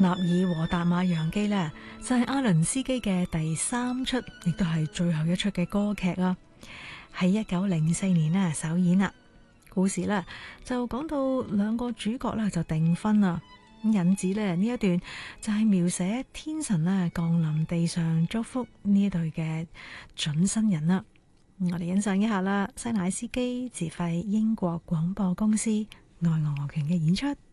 納爾和達馬洋基呢，就係阿倫斯基嘅第3出，亦都係最後一出嘅歌劇啊。喺1904年呢首演啦。故事呢就講到兩個主角呢就訂婚啦。引子呢一段就係描寫天神呢降臨地上祝福呢對嘅準新人啦。我哋欣賞一下啦，西乃斯基自費英國廣播公司愛樂樂團嘅演出。